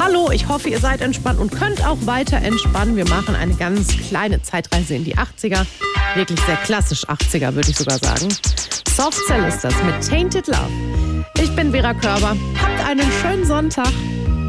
Hallo, ich hoffe, ihr seid entspannt und könnt auch weiter entspannen. Wir machen eine ganz kleine Zeitreise in die 80er. Wirklich sehr klassisch 80er, würde ich sogar sagen. Soft Cell ist das mit Tainted Love. Ich bin Vera Körber. Habt einen schönen Sonntag.